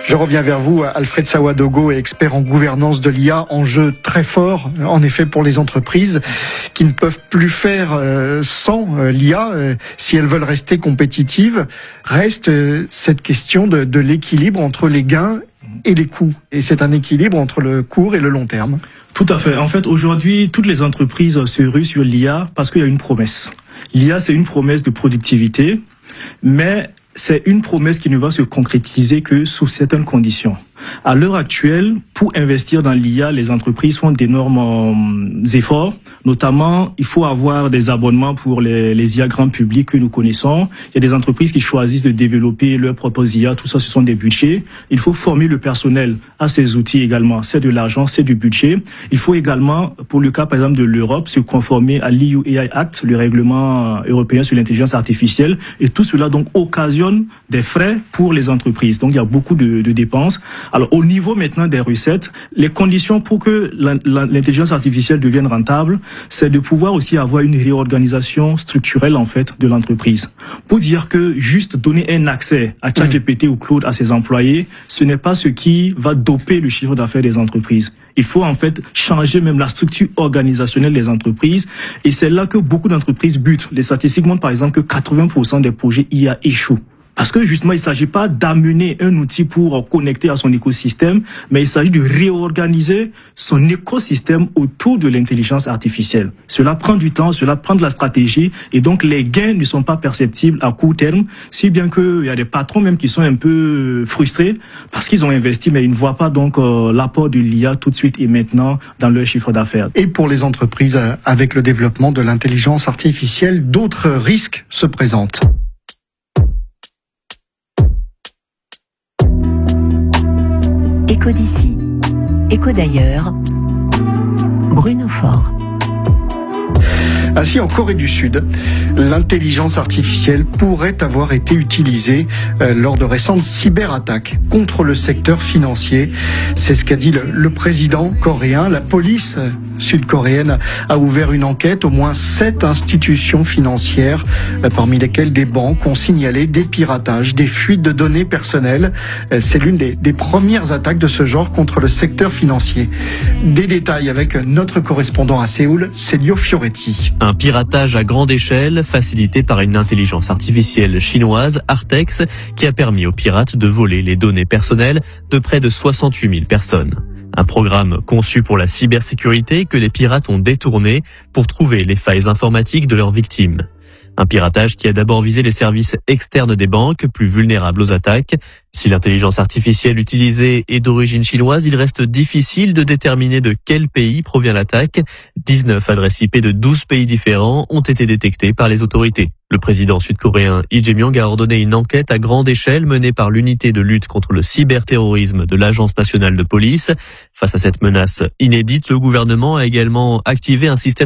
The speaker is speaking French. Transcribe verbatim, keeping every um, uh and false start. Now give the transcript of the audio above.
Je reviens vers vous, Alfred Sawadogo, expert en gouvernance de l'I A, enjeu très fort, en effet, pour les entreprises qui ne peuvent plus faire sans l'I A si elles veulent rester compétitives. Reste cette question de, de l'équilibre entre les gains et les coûts. Et c'est un équilibre entre le court et le long terme. Tout à fait. En fait, aujourd'hui, toutes les entreprises se ruent sur l'I A parce qu'il y a une promesse. L'I A, c'est une promesse de productivité, mais c'est une promesse qui ne va se concrétiser que sous certaines conditions. À l'heure actuelle, pour investir dans l'I A, les entreprises font d'énormes efforts. Notamment, il faut avoir des abonnements pour les, les I A grand public que nous connaissons. Il y a des entreprises qui choisissent de développer leurs propres I A. Tout ça, ce sont des budgets. Il faut former le personnel à ces outils également. C'est de l'argent, c'est du budget. Il faut également, pour le cas par exemple de l'Europe, se conformer à l'E U A I Act, le règlement européen sur l'intelligence artificielle. Et tout cela donc occasionne des frais pour les entreprises. Donc il y a beaucoup de, de dépenses. Alors au niveau maintenant des recettes, les conditions pour que la, la, l'intelligence artificielle devienne rentable, c'est de pouvoir aussi avoir une réorganisation structurelle en fait de l'entreprise. Pour dire que juste donner un accès à ChatGPT mmh. ou Claude à ses employés, ce n'est pas ce qui va doper le chiffre d'affaires des entreprises. Il faut en fait changer même la structure organisationnelle des entreprises, et c'est là que beaucoup d'entreprises butent. Les statistiques montrent par exemple que quatre-vingts pour cent des projets I A échouent. Parce que justement, il ne s'agit pas d'amener un outil pour connecter à son écosystème, mais il s'agit de réorganiser son écosystème autour de l'intelligence artificielle. Cela prend du temps, cela prend de la stratégie, et donc les gains ne sont pas perceptibles à court terme, si bien qu'il y a des patrons même qui sont un peu frustrés parce qu'ils ont investi, mais ils ne voient pas donc euh, l'apport de l'I A tout de suite et maintenant dans leur chiffre d'affaires. Et pour les entreprises, avec le développement de l'intelligence artificielle, d'autres risques se présentent. Écho d'ici, écho d'ailleurs, Bruno Faure. Ainsi, en Corée du Sud, l'intelligence artificielle pourrait avoir été utilisée euh, lors de récentes cyberattaques contre le secteur financier. C'est ce qu'a dit le, le président coréen. La police euh, sud-coréenne a ouvert une enquête. Au moins sept institutions financières, euh, parmi lesquelles des banques, ont signalé des piratages, des fuites de données personnelles. Euh, c'est l'une des, des premières attaques de ce genre contre le secteur financier. Des détails avec notre correspondant à Séoul, Célio Fioretti. Un piratage à grande échelle, facilité par une intelligence artificielle chinoise, Artex, qui a permis aux pirates de voler les données personnelles de près de soixante-huit mille personnes. Un programme conçu pour la cybersécurité que les pirates ont détourné pour trouver les failles informatiques de leurs victimes. Un piratage qui a d'abord visé les services externes des banques, plus vulnérables aux attaques. Si l'intelligence artificielle utilisée est d'origine chinoise, il reste difficile de déterminer de quel pays provient l'attaque. dix-neuf adresses I P de douze pays différents ont été détectées par les autorités. Le président sud-coréen Lee Jae-myung a ordonné une enquête à grande échelle menée par l'unité de lutte contre le cyberterrorisme de l'Agence nationale de police. Face à cette menace inédite, le gouvernement a également activé un système